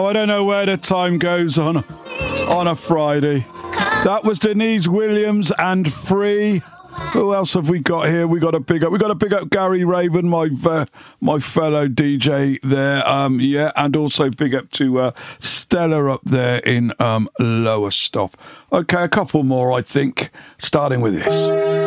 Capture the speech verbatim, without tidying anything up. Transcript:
I don't know where the time goes on on a Friday. That was Denise Williams and Free. Who else have we got here? We got to big up. We got to big up Gary Raven, my uh, my fellow D J there. Um, yeah, and also big up to uh, Stella up there in um, Lowestoft. Okay, a couple more, I think. Starting with this.